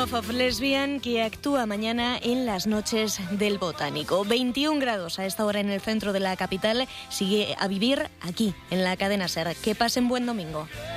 Love of Lesbian, que actúa mañana en las noches del Botánico. 21 grados a esta hora en el centro de la capital. Sigue a vivir aquí, en la cadena SER. Que pasen buen domingo.